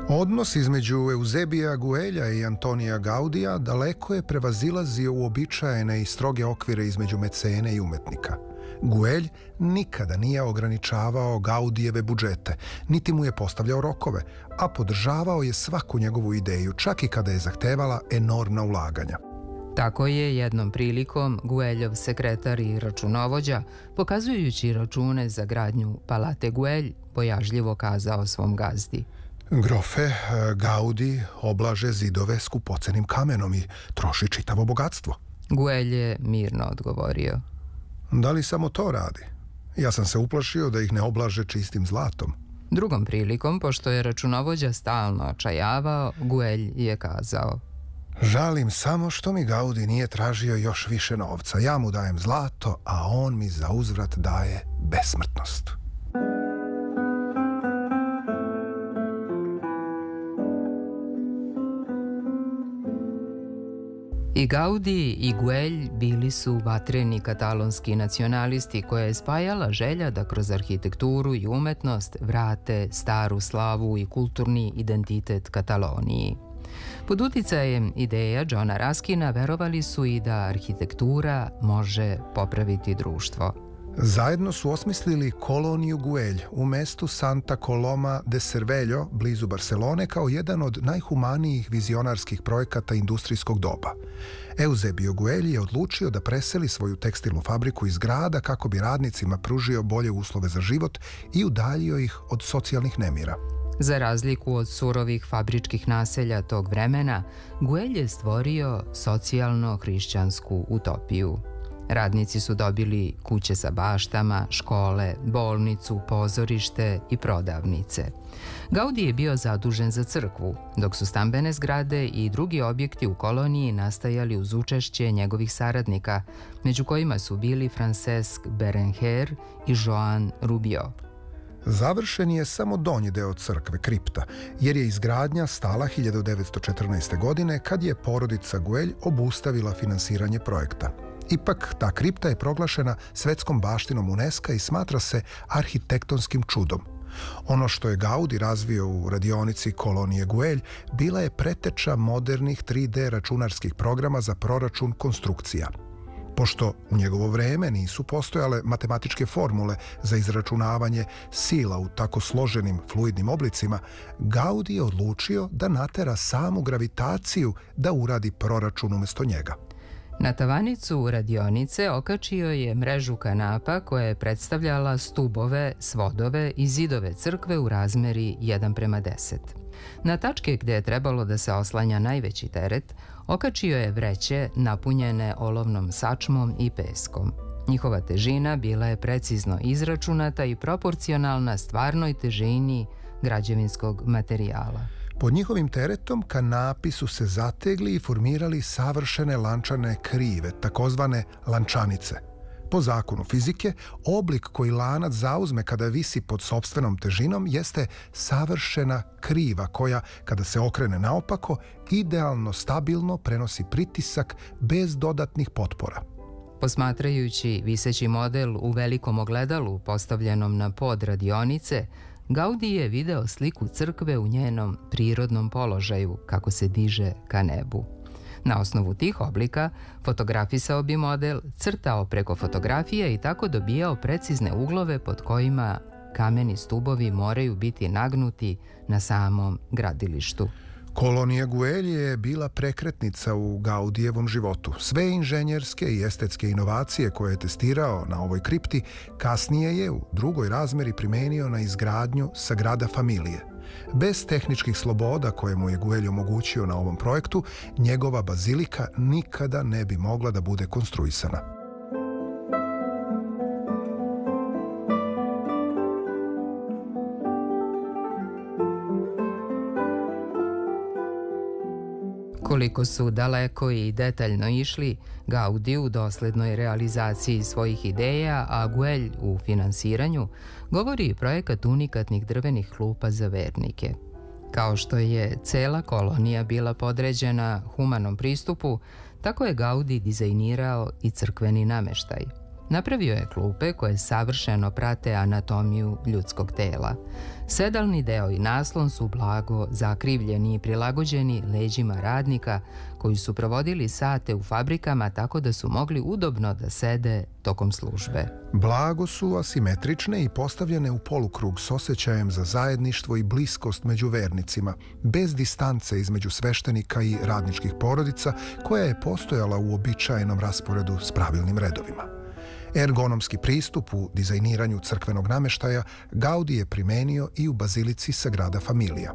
Odnos između Eusebija Guelja i Antonija Gaudija daleko je prevazilazio uobičajene i stroge okvire između mecene i umetnika. Guelj nikada nije ograničavao Gaudijeve budžete, niti mu je postavljao rokove, a podržavao je svaku njegovu ideju, čak i kada je zahtevala enormna ulaganja. Tako je jednom prilikom Gueljov sekretar i računovođa, pokazujući račune za gradnju Palate Guelj, bojažljivo kazao svom gazdi: Grofe, Gaudi oblaže zidove skupocenim kamenom i troši čitavo bogatstvo. Guelj je mirno odgovorio: Da li samo to radi? Ja sam se uplašio da ih ne oblaže čistim zlatom. Drugom prilikom, pošto je računovođa stalno očajavao, Guelj je kazao: Žalim samo što mi Gaudi nije tražio još više novca. Ja mu dajem zlato, a on mi za uzvrat daje besmrtnost. I Gaudi i Guelj bili su vatreni katalonski nacionalisti koje je spajala želja da kroz arhitekturu i umetnost vrate staru slavu i kulturni identitet Kataloniji. Pod uticajem ideja Johna Ruskina verovali su i da arhitektura može popraviti društvo. Zajedno su osmislili koloniju Guelj u mestu Santa Coloma de Cervello, blizu Barcelone, kao jedan od najhumanijih vizionarskih projekata industrijskog doba. Eusebio Guelj je odlučio da preseli svoju tekstilnu fabriku iz grada kako bi radnicima pružio bolje uslove za život i udaljio ih od socijalnih nemira. Za razliku od surovih fabričkih naselja tog vremena, Guelj je stvorio socijalno-hrišćansku utopiju. Radnici su dobili kuće sa baštama, škole, bolnicu, pozorište i prodavnice. Gaudi je bio zadužen za crkvu, dok su stambene zgrade i drugi objekti u koloniji nastajali uz učešće njegovih saradnika, među kojima su bili Francesc Berenguer i Joan Rubio. Završen je samo donji deo crkve, kripta, jer je izgradnja stala 1914. godine kad je porodica Guelj obustavila finansiranje projekta. Ipak, ta kripta je proglašena svetskom baštinom UNESCO i smatra se arhitektonskim čudom. Ono što je Gaudi razvio u radionici kolonije Guelj bila je preteča modernih 3D računarskih programa za proračun konstrukcija. Pošto u njegovo vreme nisu postojale matematičke formule za izračunavanje sila u tako složenim fluidnim oblicima, Gaudi je odlučio da natera samu gravitaciju da uradi proračun umjesto njega. Na tavanicu radionice okačio je mrežu kanapa koja je predstavljala stubove, svodove i zidove crkve u razmeri 1:10. Na tačke gde je trebalo da se oslanja najveći teret, okačio je vreće napunjene olovnom sačmom i peskom. Njihova težina bila je precizno izračunata i proporcionalna stvarnoj težini građevinskog materijala. Pod njihovim teretom kanapi su se zategli i formirali savršene lančane krive, takozvane lančanice. Po zakonu fizike, oblik koji lanac zauzme kada visi pod sopstvenom težinom jeste savršena kriva koja, kada se okrene naopako, idealno stabilno prenosi pritisak bez dodatnih potpora. Posmatrajući viseći model u velikom ogledalu postavljenom na pod radionice, Gaudi je video sliku crkve u njenom prirodnom položaju kako se diže ka nebu. Na osnovu tih oblika fotografisao bi model, crtao preko fotografije i tako dobijao precizne uglove pod kojima kameni stubovi moraju biti nagnuti na samom gradilištu. Kolonija Guelj je bila prekretnica u Gaudijevom životu. Sve inženjerske i estetske inovacije koje je testirao na ovoj kripti kasnije je u drugoj razmeri primenio na izgradnju Sagrada Familije. Bez tehničkih sloboda koje mu je Guelj omogućio na ovom projektu, njegova bazilika nikada ne bi mogla da bude konstruisana. Koliko su daleko i detaljno išli, Gaudi u doslednoj realizaciji svojih ideja, a Guelj u finansiranju, govori i projekat unikatnih drvenih klupa za vernike. Kao što je cela kolonija bila podređena humanom pristupu, tako je Gaudi dizajnirao i crkveni nameštaj. Napravio je klupe koje savršeno prate anatomiju ljudskog tela. Sedalni deo i naslon su blago zakrivljeni i prilagođeni leđima radnika koji su provodili sate u fabrikama tako da su mogli udobno da sede tokom službe. Blago su asimetrične i postavljene u polukrug s osjećajem za zajedništvo i bliskost među vernicima, bez distance između sveštenika i radničkih porodica koja je postojala u uobičajenom rasporedu s pravilnim redovima. Ergonomski pristup u dizajniranju crkvenog nameštaja Gaudi je primenio i u bazilici Sagrada Familia.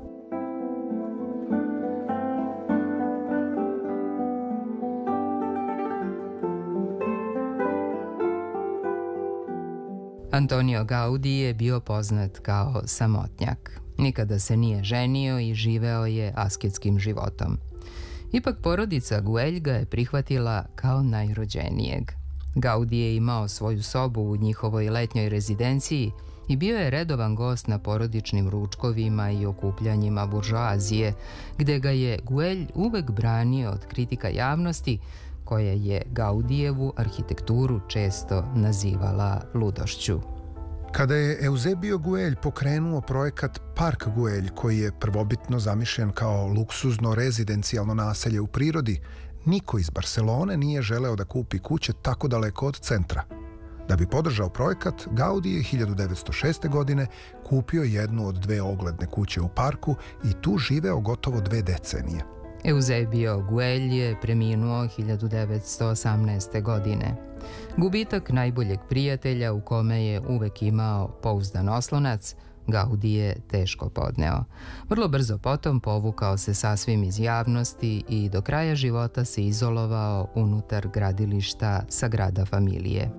Antonio Gaudi je bio poznat kao samotnjak. Nikada se nije ženio i živeo je asketskim životom. Ipak porodica Güell ga je prihvatila kao najrođenijeg. Gaudi je imao svoju sobu u njihovoj letnjoj rezidenciji i bio je redovan gost na porodičnim ručkovima i okupljanjima buržoazije, gde ga je Güell uvek branio od kritika javnosti, koja je Gaudijevu arhitekturu često nazivala ludošću. Kada je Eusebio Güell pokrenuo projekat Park Güell, koji je prvobitno zamišljen kao luksuzno rezidencijalno naselje u prirodi, niko iz Barcelone nije želeo da kupi kuće tako daleko od centra. Da bi podržao projekat, Gaudi je 1906. godine kupio jednu od 2 ogledne kuće u parku i tu živeo gotovo 2 decenije. Eusebio Güell je preminuo 1918. godine. Gubitak najboljeg prijatelja u kome je uvek imao pouzdan oslonac, Gaudi je teško podneo. Vrlo brzo potom povukao se sasvim iz javnosti i do kraja života se izolovao unutar gradilišta Sagrada Familije.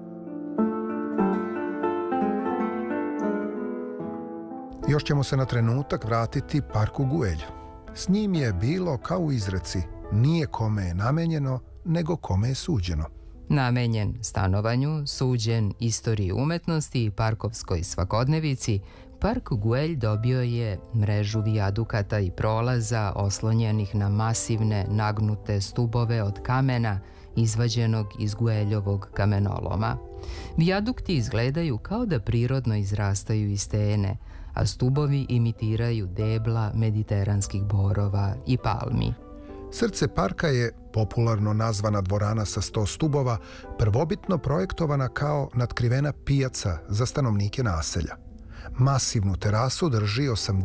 Još ćemo se na trenutak vratiti Parku Güell. S njim je bilo kao u izreci, nije kome je namenjeno, nego kome je suđeno. Namenjen stanovanju, suđen istoriji umetnosti i parkovskoj svakodnevici, Park Güell dobio je mrežu vijadukata i prolaza oslonjenih na masivne nagnute stubove od kamena izvađenog iz Güellovog kamenoloma. Vijadukti izgledaju kao da prirodno izrastaju iz stene, a stubovi imitiraju debla mediteranskih borova i palmi. Srce parka je, popularno nazvana dvorana sa 100 stubova, prvobitno projektovana kao natkrivena pijaca za stanovnike naselja. Masivnu terasu drži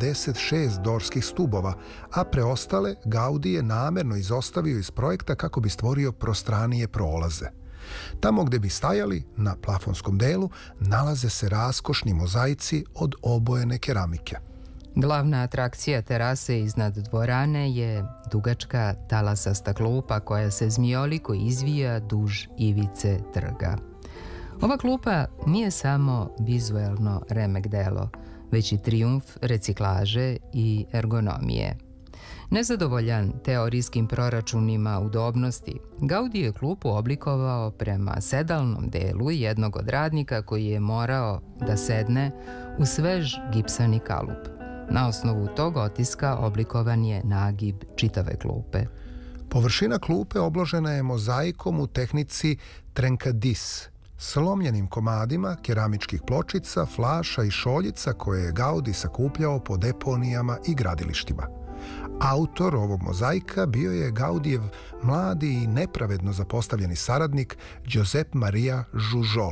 86 dorskih stubova, a preostale Gaudi je namerno izostavio iz projekta kako bi stvorio prostranije prolaze. Tamo gde bi stajali, na plafonskom delu, nalaze se raskošni mozaici od obojene keramike. Glavna atrakcija terase iznad dvorane je dugačka talasasta klupa koja se zmijoliko izvija duž ivice trga. Ova klupa nije samo vizuelno remek delo, već i trijumf reciklaže i ergonomije. Nezadovoljan teorijskim proračunima udobnosti, Gaudi je klupu oblikovao prema sedalnom delu jednog od radnika koji je morao da sedne u svež gipsani kalup. Na osnovu tog otiska oblikovan je nagib čitave klupe. Površina klupe obložena je mozaikom u tehnici trencadis, slomljenim komadima keramičkih pločica, flaša i šoljica koje je Gaudi sakupljao po deponijama i gradilištima. Autor ovog mozaika bio je Gaudijev mladi i nepravedno zapostavljeni saradnik Josep Maria Jujol.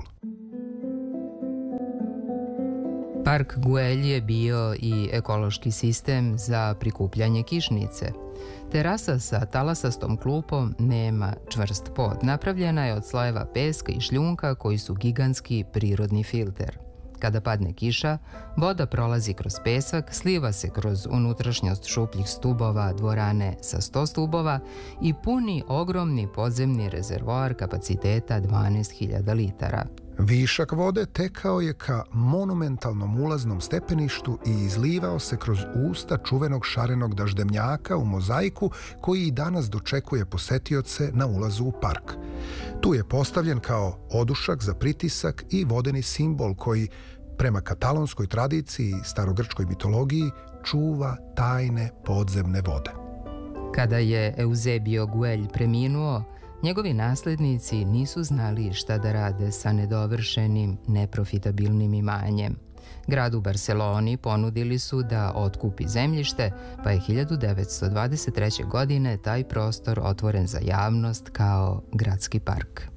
Park Güell je bio i ekološki sistem za prikupljanje kišnice. Terasa sa talasastom klupom nema čvrst pod. Napravljena je od slojeva peska i šljunka koji su gigantski prirodni filter. Kada padne kiša, voda prolazi kroz pesak, sliva se kroz unutrašnjost šupljih stubova dvorane sa 100 stubova i puni ogromni podzemni rezervoar kapaciteta 12.000 litara. Višak vode tekao je ka monumentalnom ulaznom stepeništu i izlivao se kroz usta čuvenog šarenog daždemnjaka u mozaiku koji i danas dočekuje posetioce na ulazu u park. Tu je postavljen kao odušak za pritisak i vodeni simbol koji, prema katalonskoj tradiciji i starogrčkoj mitologiji, čuva tajne podzemne vode. Kada je Eusebio Güell preminuo, Njegovi naslednici nisu znali šta da rade sa nedovršenim, neprofitabilnim imanjem. Gradu Barseloni ponudili su da otkupi zemljište, pa je 1923. godine taj prostor otvoren za javnost kao gradski park.